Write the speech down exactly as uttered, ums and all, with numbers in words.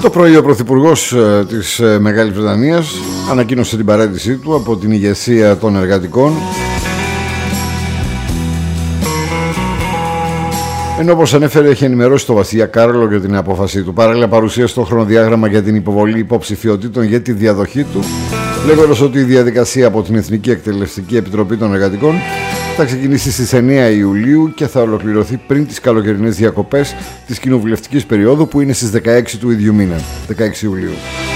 Το πρωί ο Πρωθυπουργός της Μεγάλης Βρετανίας ανακοίνωσε την παραίτησή του από την ηγεσία των εργατικών, ενώ όπως ανέφερε έχει ενημερώσει το βασιλιά Κάρολο για την απόφασή του. Παράλληλα παρουσίασε το χρονοδιάγραμμα για την υποβολή υποψηφιωτήτων για τη διαδοχή του, λέγοντας ότι η διαδικασία από την Εθνική Εκτελεστική Επιτροπή των Εργατικών θα ξεκινήσει στις εννέα Ιουλίου και θα ολοκληρωθεί πριν τις καλοκαιρινές διακοπές της κοινοβουλευτικής περίοδου, που είναι στις δεκαέξι του ίδιου μήνα, δεκαέξι Ιουλίου.